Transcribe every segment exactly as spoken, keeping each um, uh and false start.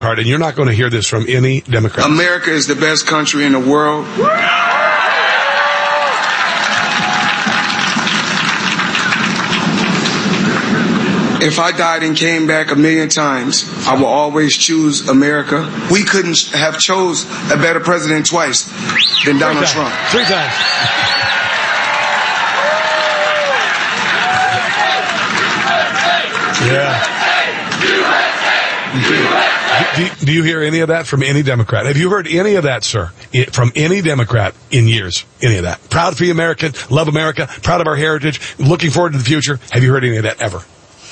And you're not going to hear this from any Democrat. America is the best country in the world. If I died and came back a million times, I will always choose America. We couldn't have chose a better president twice than Donald Three Trump. Three times. Yeah. Do, do you hear any of that from any Democrat? Have you heard any of that, sir, from any Democrat in years? Any of that? Proud to be American, love America, proud of our heritage, looking forward to the future. Have you heard any of that ever?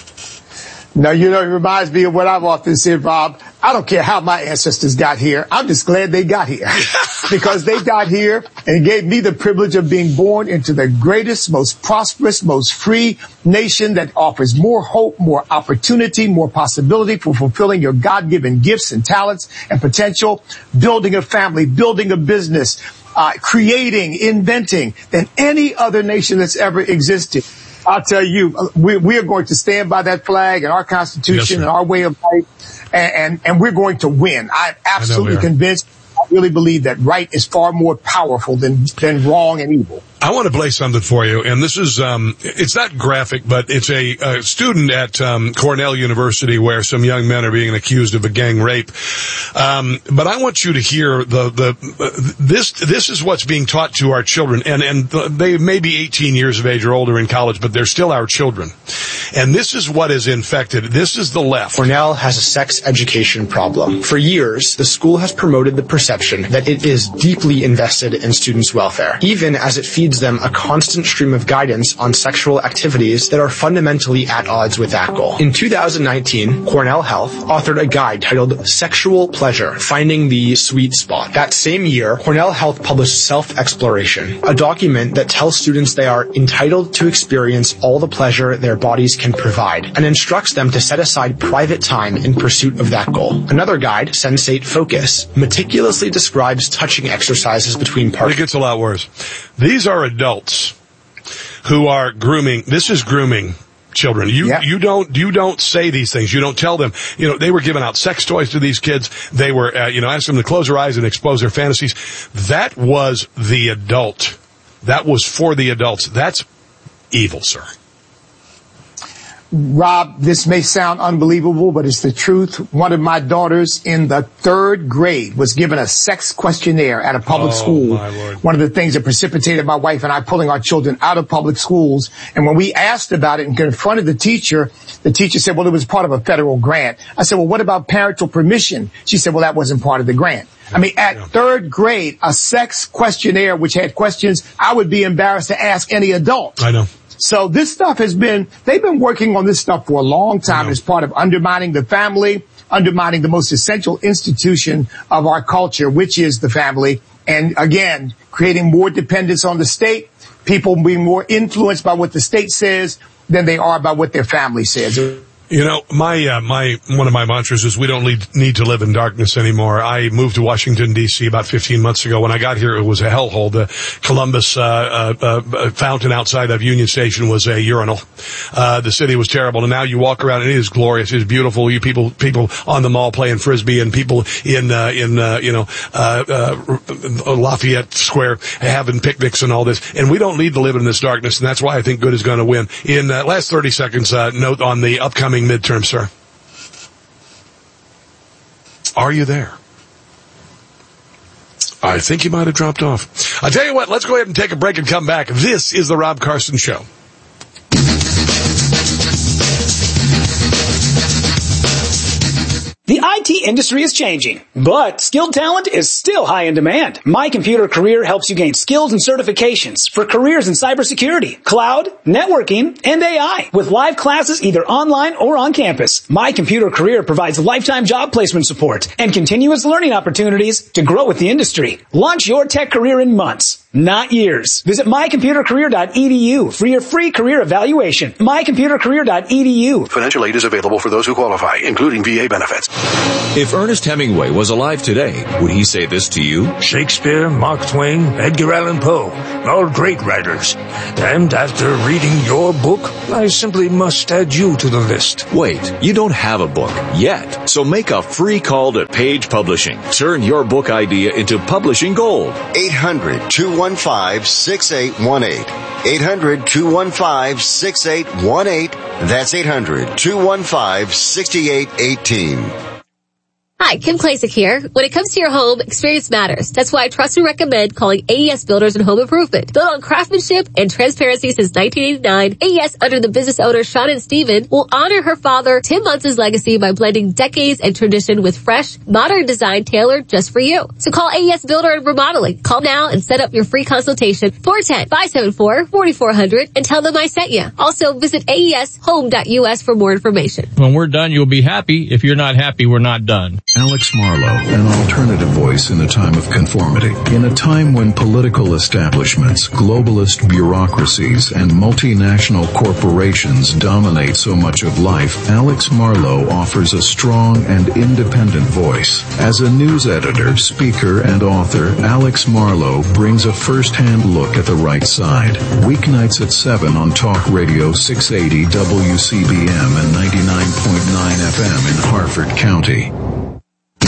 No, you know, it reminds me of what I've often said, Rob. I don't care how my ancestors got here. I'm just glad they got here because they got here and gave me the privilege of being born into the greatest, most prosperous, most free nation that offers more hope, more opportunity, more possibility for fulfilling your God-given gifts and talents and potential, building a family, building a business, uh, creating, inventing than any other nation that's ever existed. I'll tell you, we, we are going to stand by that flag and our Constitution yes, and our way of life, and, and, and we're going to win. I'm absolutely convinced. I really believe that right is far more powerful than, than wrong and evil. I want to play something for you, and this is, um, it's not graphic, but it's a, a student at um, Cornell University where some young men are being accused of a gang rape. Um, but I want you to hear the, the, uh, this, this is what's being taught to our children, and, and they may be eighteen years of age or older in college, but they're still our children. And this is what is infected. This is the left. Cornell has a sex education problem. For years, the school has promoted the perception that it is deeply invested in students' welfare, even as it feeds them a constant stream of guidance on sexual activities that are fundamentally at odds with that goal. In two thousand nineteen, Cornell Health authored a guide titled Sexual Pleasure, Finding the Sweet Spot. That same year, Cornell Health published Self-Exploration, a document that tells students they are entitled to experience all the pleasure their bodies can provide, and instructs them to set aside private time in pursuit of that goal. Another guide, Sensate Focus, meticulously describes touching exercises between partners. It gets a lot worse. These are adults who are grooming. This is grooming children. You, yeah. you don't, you don't say these things. You don't tell them, you know, they were giving out sex toys to these kids. They were, uh, you know, asking them to close their eyes and expose their fantasies. That was the adult. That was for the adults. That's evil, sir. Rob, this may sound unbelievable, but it's the truth. One of my daughters in the third grade was given a sex questionnaire at a public oh, school. My Lord. One of the things that precipitated my wife and I pulling our children out of public schools. And when we asked about it and confronted the teacher, the teacher said, well, it was part of a federal grant. I said, well, what about parental permission? She said, well, that wasn't part of the grant. I mean, at yeah. third grade, a sex questionnaire which had questions I would be embarrassed to ask any adult. I know. So this stuff has been, they've been working on this stuff for a long time as part of undermining the family, undermining the most essential institution of our culture, which is the family. And again, creating more dependence on the state, people being more influenced by what the state says than they are by what their family says. You know, my, uh, my, one of my mantras is we don't need, need to live in darkness anymore. I moved to Washington, D C about fifteen months ago. When I got here, it was a hellhole. The Columbus, uh, uh, uh, fountain outside of Union Station was a urinal. Uh, the city was terrible. And now you walk around and it is glorious. It is beautiful. You people, people on the mall playing Frisbee and people in, uh, in, uh, you know, uh, uh, Lafayette Square having picnics and all this. And we don't need to live in this darkness. And that's why I think good is going to win. In, uh, last thirty seconds, uh, note on the upcoming midterm, sir. Are you there? I think you might have dropped off. I'll tell you what, let's go ahead and take a break and come back. This is the Rob Carson Show. The I T industry is changing, but skilled talent is still high in demand. My Computer Career helps you gain skills and certifications for careers in cybersecurity, cloud, networking, and A I. With live classes either online or on campus, My Computer Career provides lifetime job placement support and continuous learning opportunities to grow with the industry. Launch your tech career in months, not years. Visit my computer career dot e d u for your free career evaluation. my computer career dot e d u. Financial aid is available for those who qualify, including V A benefits. If Ernest Hemingway was alive today, would he say this to you? Shakespeare, Mark Twain, Edgar Allan Poe, all great writers. And after reading your book, I simply must add you to the list. Wait, you don't have a book yet. So make a free call to Page Publishing. Turn your book idea into publishing gold. eight hundred, two one five, six eight one eight. eight hundred, two one five, six eight one eight. That's eight hundred, two one five, six eight one eight. Hi, Kim Klasick here. When it comes to your home, experience matters. That's why I trust and recommend calling A E S Builders and Home Improvement. Built on craftsmanship and transparency since nineteen eighty-nine, A E S, under the business owners Sean and Steven, will honor her father, Tim Muntz's legacy by blending decades and tradition with fresh, modern design tailored just for you. So call A E S Builder and Remodeling. Call now and set up your free consultation, four one zero, five seven four, four four zero zero, and tell them I sent you. Also, visit A E S home dot U S for more information. When we're done, you'll be happy. If you're not happy, we're not done. Alex Marlow, an alternative voice in a time of conformity. In a time when political establishments, globalist bureaucracies, and multinational corporations dominate so much of life, Alex Marlow offers a strong and independent voice. As a news editor, speaker, and author, Alex Marlow brings a first-hand look at the right side. Weeknights at seven on Talk Radio six eighty W C B M and ninety-nine point nine F M in Harford County.